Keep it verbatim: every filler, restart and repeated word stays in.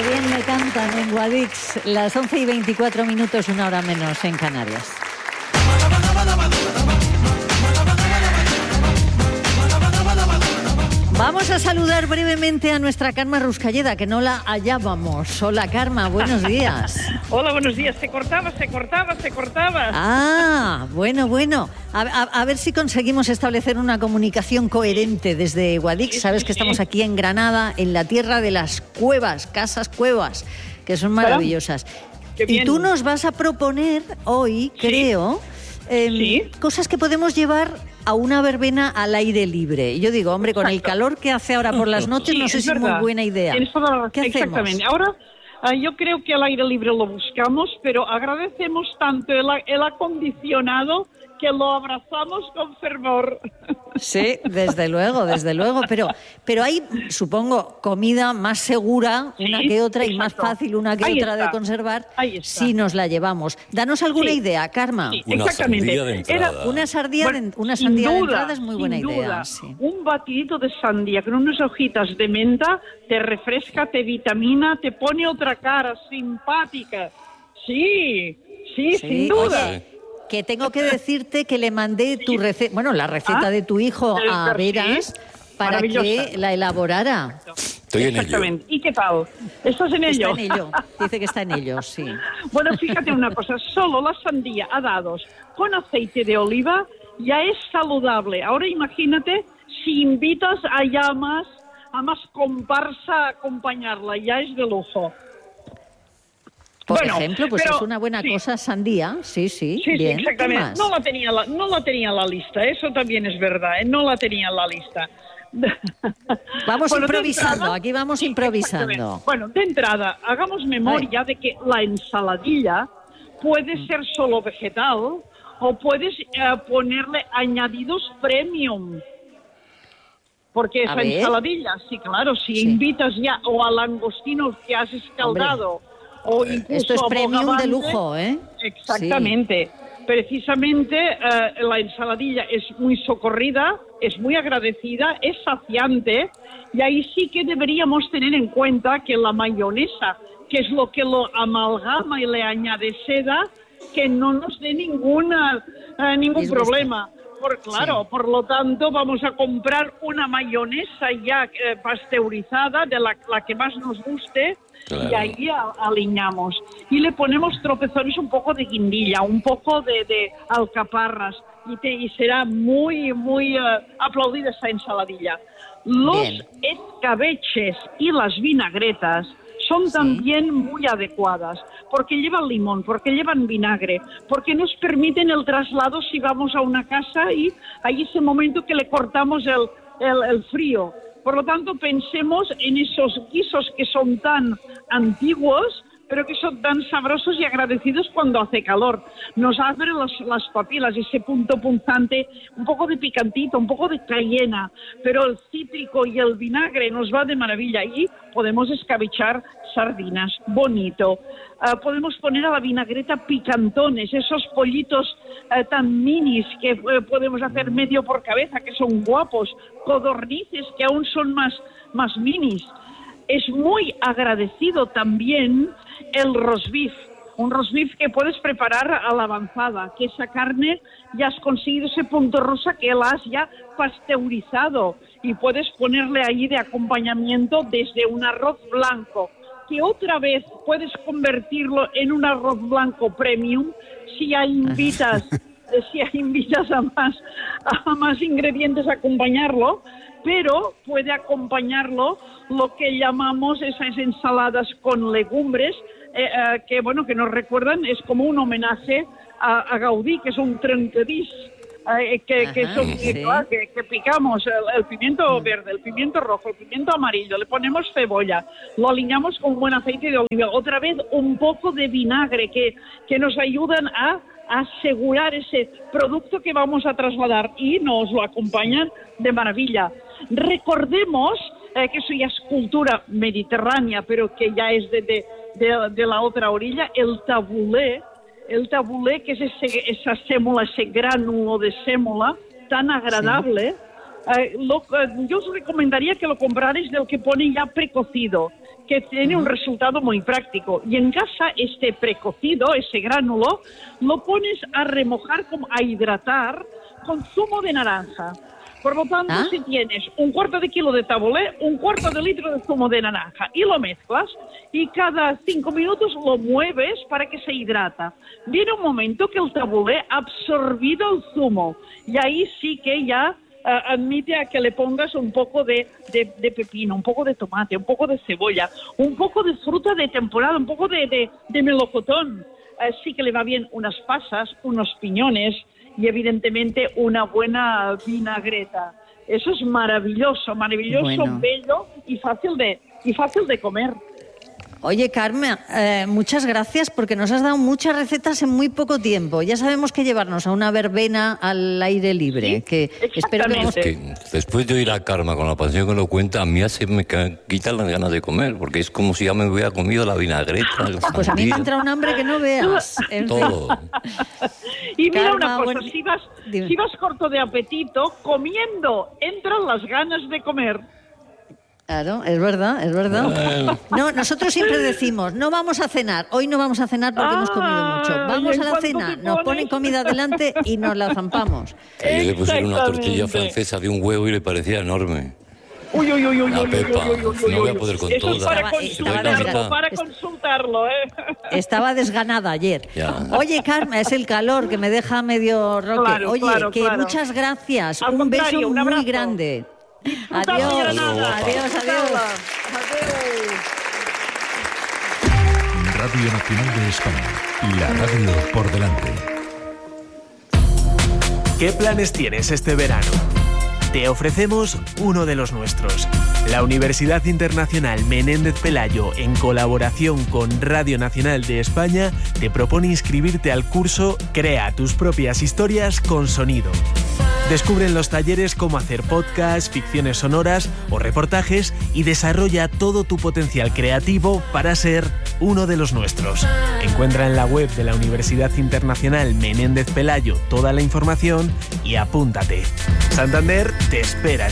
bien me cantan en Guadix. Las once y veinticuatro minutos, una hora menos en Canarias. Vamos a saludar brevemente a nuestra Carme Ruscalleda, que no la hallábamos. Hola, Carme, buenos días. Hola, buenos días. Se cortaba, se cortaba, se cortaba. Ah, bueno, bueno. A, a, a ver si conseguimos establecer una comunicación coherente desde Guadix. Sí, Sabes sí, que sí. Estamos aquí en Granada, en la tierra de las cuevas, casas cuevas, que son maravillosas. Y tú nos vas a proponer hoy, sí. creo, eh, ¿Sí? cosas que podemos llevar a una verbena al aire libre. Yo digo, hombre, con Exacto. el calor que hace ahora por las noches, sí, no sé si es muy buena idea. ¿Qué hacemos? Exactamente. Ahora, uh, yo creo que al aire libre lo buscamos, pero agradecemos tanto el, el acondicionado que lo abrazamos con fervor. Sí, desde luego, desde luego, pero pero hay, supongo, comida más segura una sí, que otra exacto. y más fácil una que Ahí otra está. de conservar si nos la llevamos. Danos alguna sí. idea, Karma. Sí, exactamente. Una sandía de entrada. Era una sandía, bueno, de, una sandía duda, de entrada es muy buena duda, idea. Sí. Un batidito de sandía con unas hojitas de menta te refresca, te vitamina, te pone otra cara simpática. Sí, sí, sí sin duda. Oye, que tengo que decirte que le mandé tu receta, bueno, la receta ¿Ah? de tu hijo a Veras para que la elaborara. Estoy en Exactamente. ello. ¿Y qué tal? ¿Estás en ello? Está en ello. Dice que está en ello, sí. Bueno, fíjate una cosa, solo la sandía a dados con aceite de oliva ya es saludable. Ahora imagínate si invitas a ya más, a más comparsa a acompañarla, ya es de lujo. Por bueno, ejemplo, pues pero, es una buena sí. cosa, sandía, sí, sí, sí, bien. Sí, exactamente. No la tenía la, no la tenía en la lista, eso también es verdad, ¿eh? No la tenía en la lista. Vamos bueno, improvisando, entrada, aquí vamos sí, improvisando. Bueno, de entrada, hagamos memoria Ay. de que la ensaladilla puede mm. ser solo vegetal o puedes eh, ponerle añadidos premium. Porque esa ensaladilla, sí, claro, si sí. invitas ya o a langostinos que has escaldado... Hombre. O incluso Esto es premium de lujo, ¿eh? Exactamente. Sí. Precisamente uh, la ensaladilla es muy socorrida, es muy agradecida, es saciante, y ahí sí que deberíamos tener en cuenta que la mayonesa, que es lo que lo amalgama y le añade seda, que no nos dé ninguna, uh, ningún Disgusta. problema. Por, claro, sí. por lo tanto vamos a comprar una mayonesa ya eh, pasteurizada, de la, la que más nos guste, claro. y ahí a, aliñamos. Y le ponemos tropezones, un poco de guindilla, un poco de, de alcaparras, y, te, y será muy, muy uh, aplaudida esa ensaladilla. Los Bien. escabeches y las vinagretas son sí. también muy adecuadas, porque llevan limón, porque llevan vinagre, porque nos permiten el traslado si vamos a una casa y hay ese momento que le cortamos el, el, el frío. Por lo tanto, pensemos en esos guisos que son tan antiguos, pero que son tan sabrosos y agradecidos cuando hace calor. Nos abren las, las papilas, ese punto punzante, un poco de picantito, un poco de cayena, pero el cítrico y el vinagre nos va de maravilla y podemos escabichar sardinas, bonito. Uh, podemos poner a la vinagreta picantones, esos pollitos uh, tan minis que uh, podemos hacer medio por cabeza, que son guapos, codornices que aún son más, más minis. Es muy agradecido también el roast beef, un roast beef que puedes preparar a la avanzada, que esa carne ya has conseguido ese punto rosa que la has ya pasteurizado y puedes ponerle ahí de acompañamiento desde un arroz blanco, que otra vez puedes convertirlo en un arroz blanco premium si ya invitas, si ya invitas a más, a más ingredientes a acompañarlo, pero puede acompañarlo lo que llamamos esas ensaladas con legumbres, eh, eh, que bueno, que nos recuerdan, es como un homenaje a, a Gaudí, que es un trencadís, eh, que, Ajá, que, son, sí. que, que, que picamos el, el pimiento verde, el pimiento rojo, el pimiento amarillo, le ponemos cebolla, lo aliñamos con buen aceite de oliva, otra vez un poco de vinagre, que, que nos ayudan a asegurar ese producto que vamos a trasladar y nos lo acompañan de maravilla. Recordemos eh, que eso ya es cultura mediterránea, pero que ya es de, de, de, de la otra orilla, el tabulé, el tabulé que es ese, esa sémola, ese gránulo de sémola tan agradable, sí. eh, lo, eh, yo os recomendaría que lo comprarais del que pone ya precocido, que tiene un resultado muy práctico. Y en casa este precocido, ese gránulo, lo pones a remojar, como a hidratar con zumo de naranja. Por lo tanto, ¿Ah? si tienes un cuarto de kilo de tabulé, un cuarto de litro de zumo de naranja y lo mezclas y cada cinco minutos lo mueves para que se hidrata. Viene un momento que el tabulé ha absorbido el zumo y ahí sí que ya uh, admite a que le pongas un poco de, de, de pepino, un poco de tomate, un poco de cebolla, un poco de fruta de temporada, un poco de, de, de melocotón. Uh, sí que le va bien unas pasas, unos piñones y evidentemente una buena vinagreta. Eso es maravilloso, maravilloso, bueno. bello y fácil de, y fácil de comer. Oye, Carmen, eh, muchas gracias porque nos has dado muchas recetas en muy poco tiempo. Ya sabemos que llevarnos a una verbena al aire libre. Sí, que espero que, es que después de oír a Carmen con la pasión que lo cuenta, a mí ya se me quitan las ganas de comer, porque es como si ya me hubiera comido la vinagreta. Pues a mí me entra un hambre que no veas. En Todo. Y mira Karma, una cosa, buen... si, vas, si vas corto de apetito, comiendo entran las ganas de comer. Claro, es verdad, es verdad. No, nosotros siempre decimos, no vamos a cenar, hoy no vamos a cenar porque ah, hemos comido mucho. Vamos a la cena, nos ponen comida delante y nos la zampamos. Ayer le pusieron una tortilla francesa de un huevo y le parecía enorme. Uy, uy, uy, uy, la uy, Pepa, uy, uy, uy, uy, no voy a poder con Eso todas. Es para consultarlo, para consultarlo, ¿eh? Estaba desganada ayer. Ya. Oye, Carmen, es el calor que me deja medio roque. Claro, Oye, claro, que claro. muchas gracias. Al un beso un muy grande. Disfruta Adiós, adiós, adiós, adiós. Adiós. Radio Nacional de España. La radio por delante. ¿Qué planes tienes este verano? Te ofrecemos uno de los nuestros. La Universidad Internacional Menéndez Pelayo, en colaboración con Radio Nacional de España, te propone inscribirte al curso Crea tus propias historias con sonido. Descubre en los talleres cómo hacer podcasts, ficciones sonoras o reportajes y desarrolla todo tu potencial creativo para ser uno de los nuestros. Encuentra en la web de la Universidad Internacional Menéndez Pelayo toda la información y apúntate. Santander te espera.